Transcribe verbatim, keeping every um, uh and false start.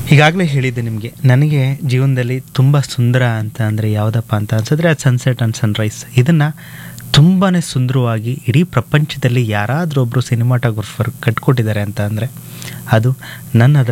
ಈಗಾಗಲೇ ಹೇಳಿದ್ದೆ ನಿಮಗೆ, ನನಗೆ ಜೀವನದಲ್ಲಿ ತುಂಬ ಸುಂದರ ಅಂತ ಅಂದರೆ ಯಾವುದಪ್ಪ ಅಂತ ಅನ್ಸಿದ್ರೆ ಅದು ಸನ್ಸೆಟ್ ಆ್ಯಂಡ್ ಸನ್ರೈಸ್. ಇದನ್ನು ತುಂಬಾ ಸುಂದರವಾಗಿ ಇಡೀ ಪ್ರಪಂಚದಲ್ಲಿ ಯಾರಾದರೂ ಒಬ್ಬರು ಸಿನಿಮಾಟೋಗ್ರಫರ್ ಕಟ್ಕೊಟ್ಟಿದ್ದಾರೆ ಅಂತ ಅಂದರೆ ಅದು ನನ್ನ